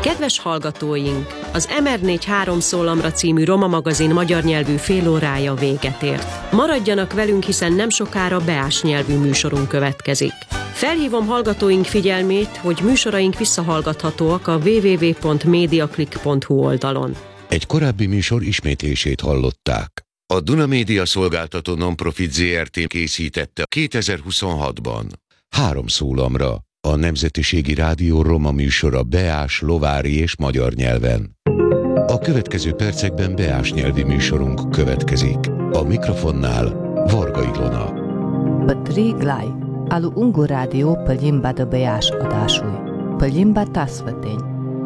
Kedves hallgatóink, az MR4 szólamra című Roma magazin magyar nyelvű félórája véget ért. Maradjanak velünk, hiszen nem sokára beás nyelvű műsorunk következik. Felhívom hallgatóink figyelmét, hogy műsoraink visszahallgathatóak a www.mediaclick.hu oldalon. Egy korábbi műsor ismétlését hallották. A Duna Média szolgáltató non-profit ZRT készítette 2026-ban. 3 szólamra. A Nemzetiségi Rádió roma műsora beás, lovári és magyar nyelven. A következő percekben beás nyelvi műsorunk következik. A mikrofonnál Varga Ilona. Pătri Glai, alu Ungur Rádió pe limba de beás adásúj, pe limba tasvăteni.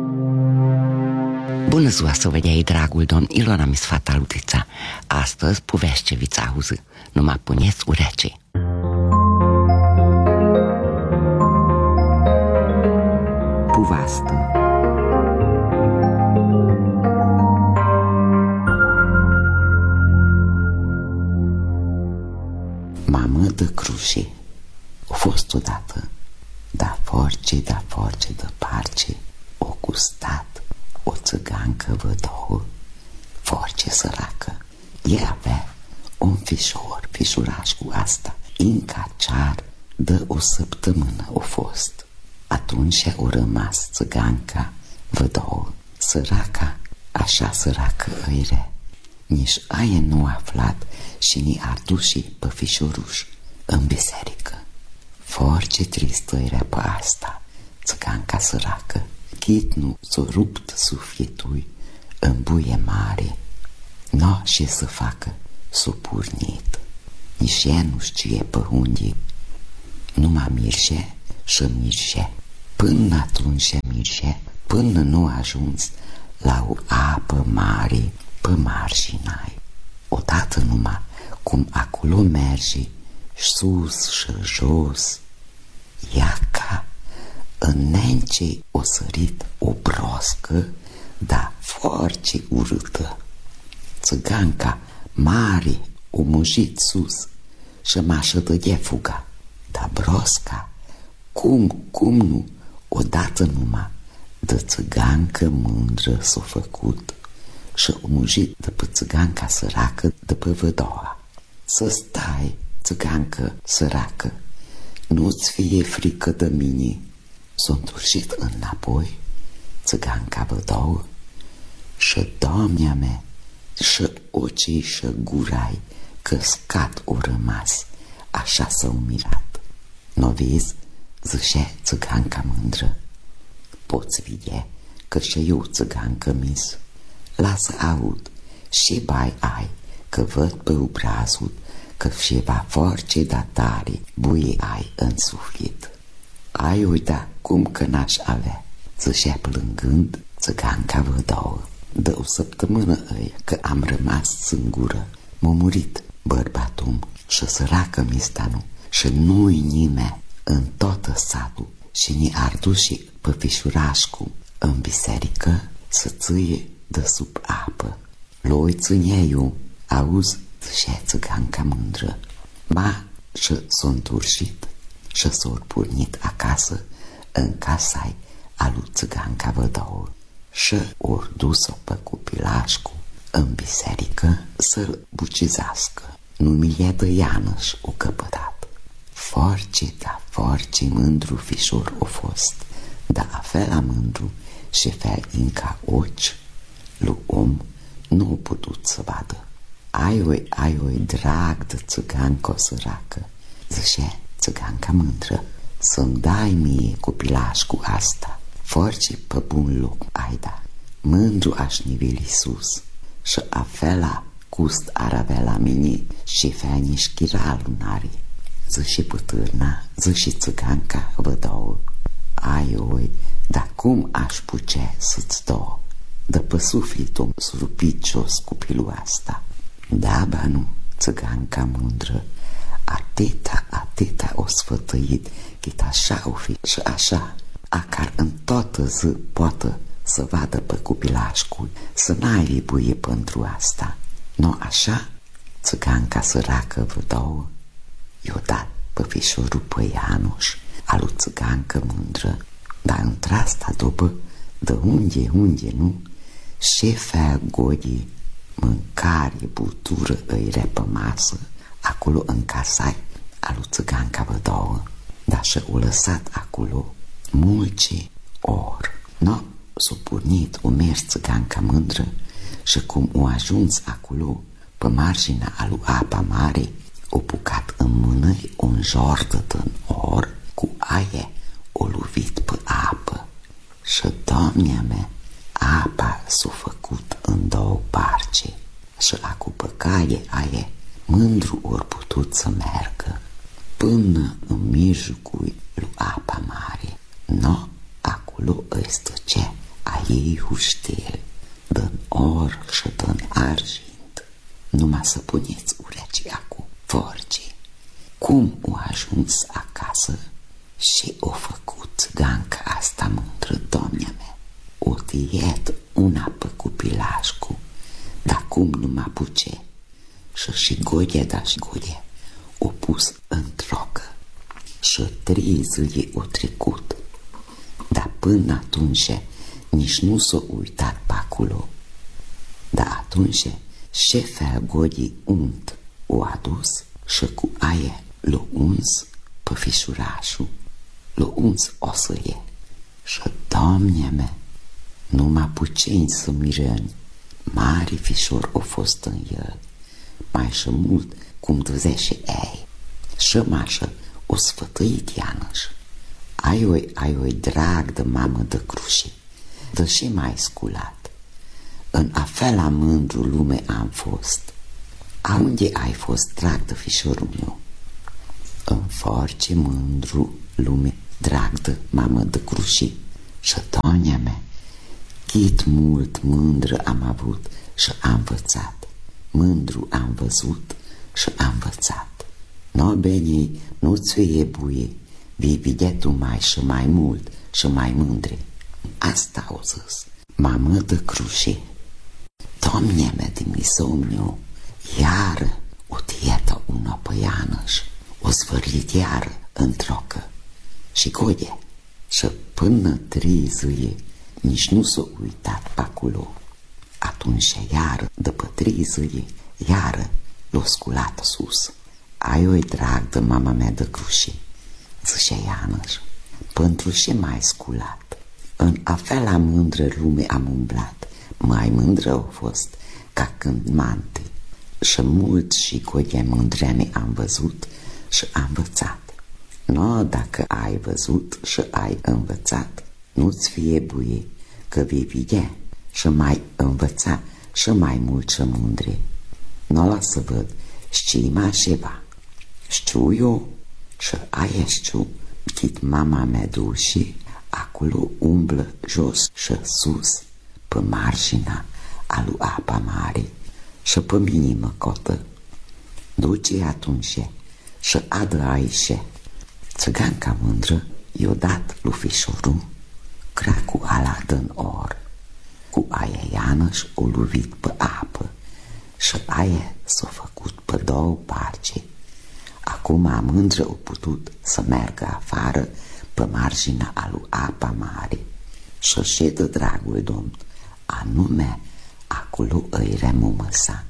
Bună ziua, săvădiai, dragul domn, Ilona mi sfata Lutița. Astăzi, Puveșcevița auză, numai puneți urece. Puvastă. Mamă de crușe, a fost odată, da force, de parce, o gustat o țăgancă vădouă, force săracă. Ea avea un fișuraș cu asta, inca cear, de o săptămână o fost. Atunci a rămas țăganca vădouă, săraca, așa săracă îire. Nici aia nu a aflat și ni a dus și pe fișoruș în biserică. Force tristă era pe asta, țăganca săracă, chit nu s-o rupt sufletul în buie mare. N-o ce să facă, s-o purnit, nici ea nu știe pe unde. Numai mirșe și mirșe. Până atunci mirșe, până nu a ajuns la o apă mare pe marginai. Odată numai cum acolo merge sus și jos, iaca înnence o sărit o broscă, dar foarte urâtă. Țăganca mare o mujit sus și m-așa dădea fuga, dar brosca cum nu, odată numai de țăgancă mândră s-o făcut și o mujit de pe țăganca săracă de pe vădoua. Să stai, țăgancă săracă, nu-ți fie frică de mine. S-o întorșit înapoi țăganca vădouă și doamnea mea și ochii și gurai căscat o rămas, așa s-au mirat. N-o vezi, zicea țăganca mândră, poți vedea că și eu țăgancă mis. Lasă aud și bai ai, că văd pe obrazul că ceva foarte datare buie ai în suflet. Ai uita cum că n-aș avea, zicea plângând țăganca vădouă. De o săptămână îi că am rămas singură, m-a murit bărbatul și săracă mistanu și nu-i nimeni în toată satul și ni ar duce pe fișurașcu în biserică să țâie de sub apă. Loi ținea eu, auzi, zicea țăganca mândră. Ba și s-o întorșit și s-o pornit acasă în casa-i a lui țăganca vădouă și ori dus-o pe copilașcu în biserică să-l bucizească. Numele de Ianăș o căpătat. Foarte mândru fișor o fost, dar afela mândru și fel inca ochi lui om nu o putut să vadă. Ai oi, drag de țăgancă săracă, zicea țăganca mândră, să-mi dai mie copilașcu asta, force pe bun loc ai da. Mândru aș niveli sus și afela gust ar avea la mine și fea nici chira lunare. Zice pătârna, zice țăganca vădouă, ai oi, dar cum aș putea să-ți dau? De pe sufletul surpicios copilul asta. Da, ba nu, țăganca mândră, atâta o sfătăit, chit așa o fi și așa, acar în toată zi poată să vadă pe copilașcul, să n-ai buie pentru asta. No, așa, țăganca săracă vădouă, i-o dat pe fișorul pe Ianuș, alu țăgancă mândră, dar într-asta după de unde, nu? Șefea Godi, mâncare, butură, îi pe masă, acolo în casai, alu țiganca vă două, dar și-o lăsat acolo mulce or. No, s-o pornit, o mers țiganca mândră și cum o ajuns acolo, pe marginea alu apa mare, o pucat în mână un jordă din or, cu aie o lovit pe apă. Și, Doamnea mea, apa s-a făcut în două parce și acu pe caie aie mândru ori putut să meargă până în mijlocul lui apa mare. No, acolo îi stăcea a ei huștel din or și din argint. Numai să puneți ureci acu, forci, cum o ajuns acasă și o făcut țiganca asta mândră, Doamnea mea. O tăiet una pe cupilașcu, dar cum nu mă puce, și Godea, da și Godea, o pus în trocă și 3 zile o trecut, dar până atunci nici nu s-o uitat pe acolo. Dar atunci șefea Godii unt o adus și cu aia l-o uns pe fișurașul, l-o uns osăie și, Doamnea mea, numai puceni să mirăni, mari fișor o fost în el, mai și mult cum dăzea și ei. Și mașă o sfătăit Ianăș, ai drag de mamă de cruși, de și mai sculat. În afela mândru lume am fost. A unde ai fost, drag de fișorul meu? În force mândru lume, drag de mamă de cruși. Și, Doamnea mea, chit mult mândră am avut și am învățat. Mândru am văzut și am învățat. No, benii, nu-ți fie buie, vei vedea tu mai și mai mult și mai mândre. Asta au zis, mamă de cruși. Doamnea mea, Dumnezeu meu, iară o tietă una pe Ianăș, o zvârlit iară în trocă și Godea. Și până 3 zile nici nu s-a uitat pe acolo. Atunci iară, după 3 zile, iară l-a sculat sus. Ai drag de mama mea de cruși, zicea Ianăș, pentru ce mai sculat? În afela mândră lume am umblat, mai mândră a fost ca când mante. Și mult și Godea mândreane am văzut și am învățat. No, dacă ai văzut și ai învățat, nu-ți fie buie, că vei vedea și mai învăța și mai mult și mândre. Nu la să văd, știi mai ceva. Știu eu și aia știu, chit mama mea duși, acolo umblă jos și sus, pe marginea alu apa mare și pe mine mă cotă. Duce atunci și adă aici. Țiganca mândră i-o dat lui fișorul cracul ala din or. Cu aia Ianăș o lovit pe apă și aia s-a făcut pe 2 parce. Acum mândră o putut să meargă afară pe marginea alu apa mare și ședă dragul domn, anume acolo îi remumă sa.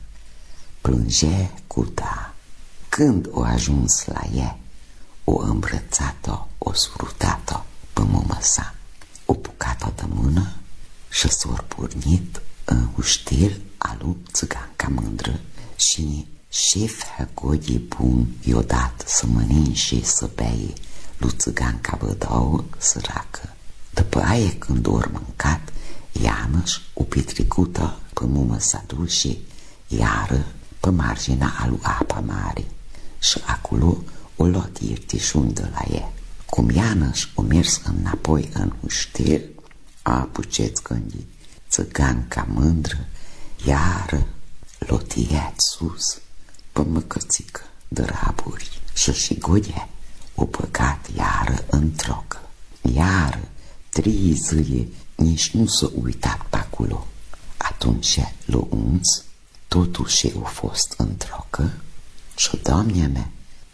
Plânge cu da. Când o ajuns la ea, o îmbrățat-o, o sfrutat-o pe mumă sa, o pucat-o de mână și s-or pornit în uștel alu țiganca mândră și șefea Godii bun i-o dat să mănânce și să beie lui țiganca vădouă săracă. După aia când or mâncat, Ianăș o petrecută pe mumă sa dușe, iară pe marginea alu apa mare și acolo o luat iertișun de la ea. Cum Ianăș o mers înapoi în uștel, a apuceți gândit, țiganca mândră, iară l-o tăiat sus pe măcățică de raburi și Godea o băgat iară în trocă. Iară 3 zile nici nu s-a uitat pe acolo. Atunci l-o uns, totuși a fost în trocă și, Doamnea mea,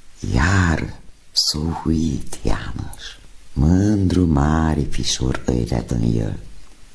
iară s-a uit Ianăș. Mândru mare fișor îi din el.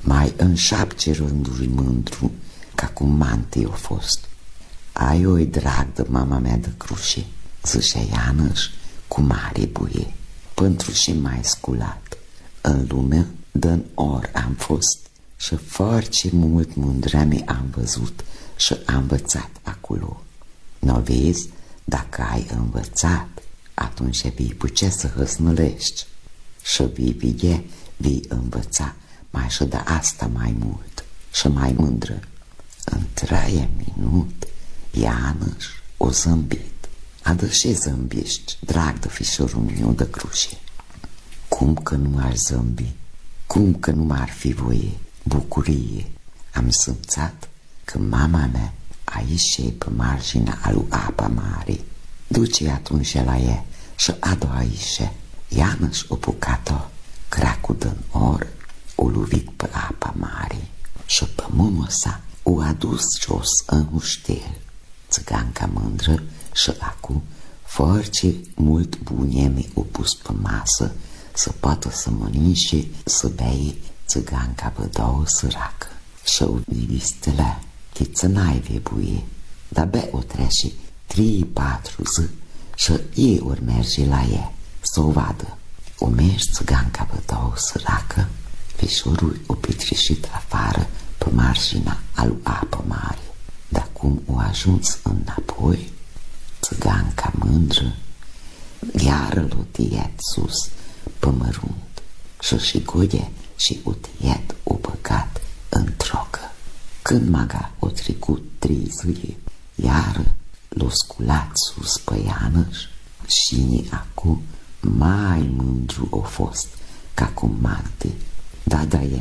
Mai în 7 rânduri mândru, ca cum mantii o fost. Ai oi drag de mama mea de crușe, zicea Ianăș cu mare buie. Pentru și mai sculat, în lume dă-n or am fost și foarte mult mândreame am văzut și am învățat acolo. N-o vezi, dacă ai învățat, atunci vii putea să hăsnălești și vii învăța mai și de asta mai mult și mai mândră. În 3 minut, Ianăș o zâmbit. Adă și zâmbiști, drag de fișorul meu de crușe. Cum că nu aș zâmbi? Cum că nu m-ar fi voie, bucurie? Am simțat că mama mea a ieșit pe marginea alu apa mare. Duce atunci la ea și a doua ieșe. Ianăș o pucat-o, cracul din or, o lovit pe apa mare și pe mumă sa o adus jos în uștel. Țiganca mândră și acu foarte mult buneme o pus pe masă să poată să mănânce, să beie țiganca vădouă săracă. Și o vistele, chiță n-ai buie, dar be o trece 3-4 zi și ei ori merge la ea să o vadă. O mergi țiganca vădouă săracă, fișorul o petreșit afară pe marginea alu apă mare. Dar cum o ajuns înapoi, țiganca mândră iară l-o tiet sus pe mărunt și gode și o tiet o băgat în trocă. Când maga o trecut 3 zile, iară l-o sculat sus pe Ianăș și acu mai mândru o fost ca cum mante. Da,